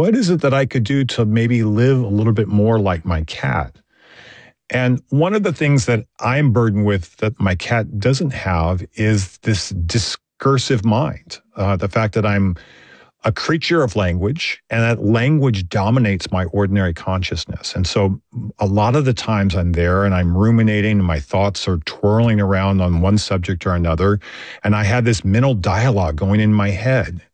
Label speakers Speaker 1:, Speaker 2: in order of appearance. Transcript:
Speaker 1: what is it that I could do to maybe live a little bit more like my cat? And one of the things that I'm burdened with that my cat doesn't have is this discursive mind. The fact that I'm a creature of language and that language dominates my ordinary consciousness. And so a lot of the times I'm there and I'm ruminating and my thoughts are twirling around on one subject or another. And I have this mental dialogue going in my head.